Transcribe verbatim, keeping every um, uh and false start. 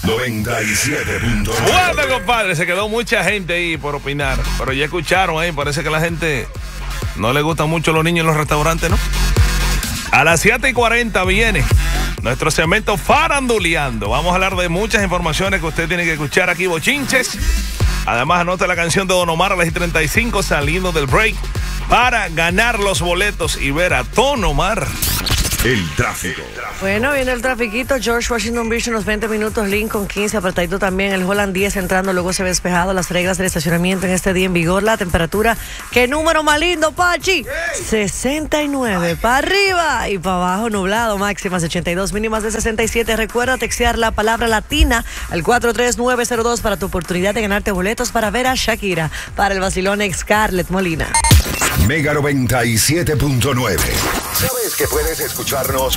noventa y siete punto nueve. Bueno, compadre, se quedó mucha gente ahí por opinar. Pero ya escucharon ahí, parece que a la gente no le gustan mucho los niños en los restaurantes, ¿no? A las siete y cuarenta viene nuestro segmento Faranduleando. Vamos a hablar de muchas informaciones que usted tiene que escuchar aquí, bochinches. Además, anota la canción de Don Omar a las treinta y cinco saliendo del break para ganar los boletos y ver a Don Omar. El tráfico. Bueno, viene el trafiquito. George Washington Beach unos veinte minutos, Lincoln quince, apretadito también. El Holland diez entrando, luego se ve despejado. Las reglas del estacionamiento en este día en vigor. La temperatura, ¿qué número más lindo, Pachi? sesenta y nueve, para arriba y para abajo nublado, máximas ochenta y dos, mínimas de sesenta y siete. Recuerda textear la palabra latina al cuatro tres nueve cero dos para tu oportunidad de ganarte boletos para ver a Shakira. Para el vacilón, Scarlett Molina. Mega noventa y siete punto nueve. ¿Sabes que puedes escucharnos